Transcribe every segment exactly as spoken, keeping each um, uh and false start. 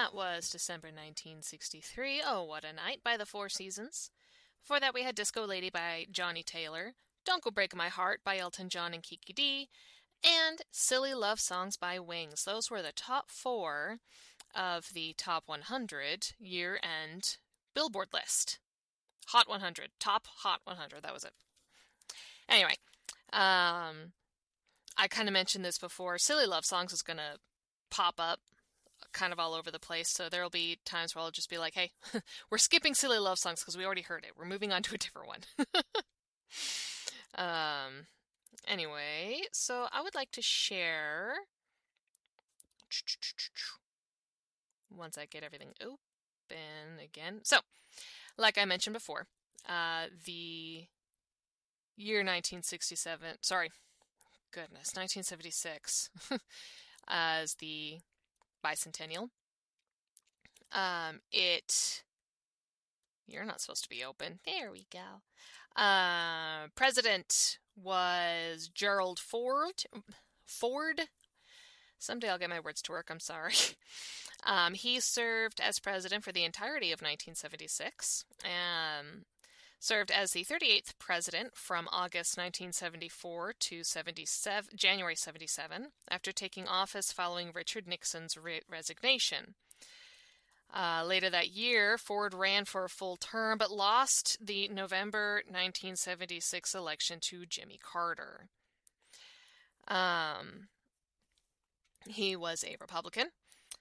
that was December nineteen sixty-three. Oh, what a night by the Four Seasons. Before that, we had Disco Lady by Johnny Taylor, Don't Go Break My Heart by Elton John and Kiki D, and Silly Love Songs by Wings. Those were the top four of the top one hundred year-end Billboard list. Hot one hundred. Top Hot one hundred. That was it. Anyway, um, I kind of mentioned this before. Silly Love Songs is going to pop up kind of all over the place, so there'll be times where I'll just be like, hey, we're skipping Silly Love Songs because we already heard it. We're moving on to a different one. um, anyway, so I would like to share, once I get everything open again. So, like I mentioned before, uh, the year nineteen sixty-seven, sorry, goodness, nineteen seventy-six as the bicentennial. Um, it, you're not supposed to be open. There we go. Uh, president was Gerald Ford. Ford. Someday I'll get my words to work. I'm sorry. Um, he served as president for the entirety of nineteen seventy-six. Um, served as the thirty-eighth president from August nineteen seventy-four to seventy-seven, January seventy-seven, after taking office following Richard Nixon's re- resignation. Uh, later that year, Ford ran for a full term, but lost the November nineteen seventy-six election to Jimmy Carter. Um, he was a Republican,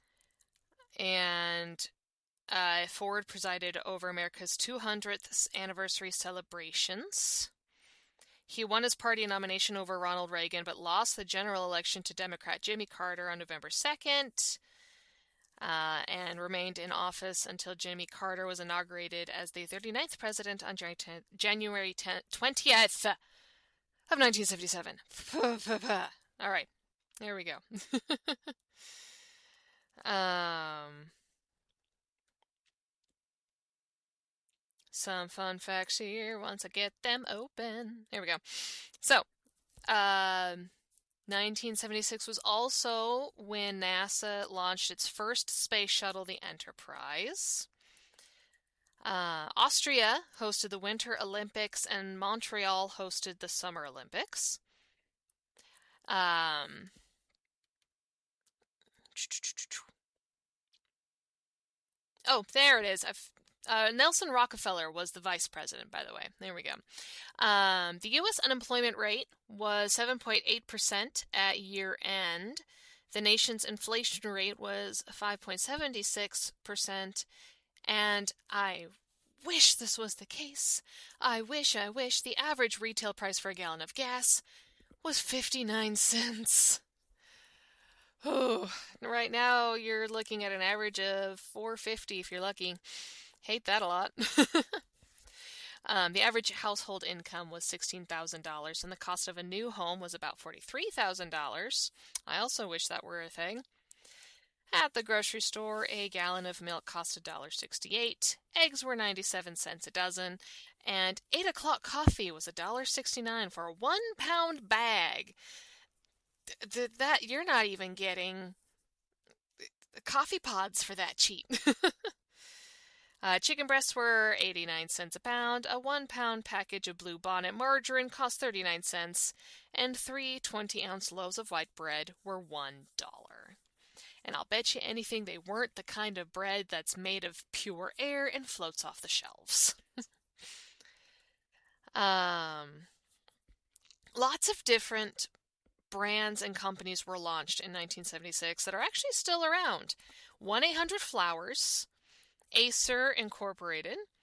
and uh, Ford presided over America's two hundredth anniversary celebrations. He won his party nomination over Ronald Reagan, but lost the general election to Democrat Jimmy Carter on November second. Uh, and remained in office until Jimmy Carter was inaugurated as the thirty-ninth president on January twentieth of nineteen seventy-seven. All right, there we go. um, some fun facts here once I get them open. There we go. So, um... nineteen seventy-six was also when NASA launched its first space shuttle, the Enterprise. Uh, Austria hosted the Winter Olympics, and Montreal hosted the Summer Olympics. Um, oh, there it is. I've Uh, Nelson Rockefeller was the vice president, by the way. There we go. Um, the U S unemployment rate was seven point eight percent at year end. The nation's inflation rate was five point seven six percent. And I wish this was the case. I wish, I wish the average retail price for a gallon of gas was fifty-nine cents. Oh, right now you're looking at an average of four fifty if you're lucky. Hate that a lot. um, the average household income was sixteen thousand dollars, and the cost of a new home was about forty-three thousand dollars. I also wish that were a thing. At the grocery store, a gallon of milk cost one dollar sixty-eight, eggs were ninety-seven cents a dozen, and eight o'clock coffee was one dollar sixty-nine for a one-pound bag. Th- th- that you're not even getting coffee pods for that cheap. Uh, chicken breasts were eighty-nine cents a pound, a one-pound package of Blue Bonnet margarine cost thirty-nine cents, and three twenty-ounce loaves of white bread were one dollar. And I'll bet you anything they weren't the kind of bread that's made of pure air and floats off the shelves. um, lots of different brands and companies were launched in nineteen seventy-six that are actually still around. one eight hundred Flowers, Acer Incorporated,